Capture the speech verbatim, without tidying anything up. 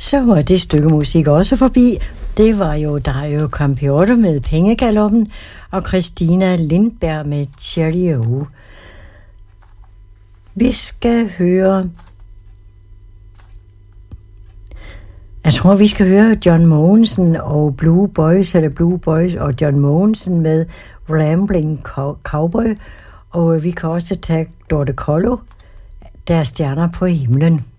Så var det stykke musik også forbi. Det var jo Dario Campiotto med Pengegaloppen og Christina Lindberg med Cheerio. Vi skal høre... Jeg tror, vi skal høre John Mogensen og Blue Boys, eller Blue Boys og John Mogensen med Rambling Cowboy. Og vi kan også tage Dorte Kollo, Der er stjerner på himlen.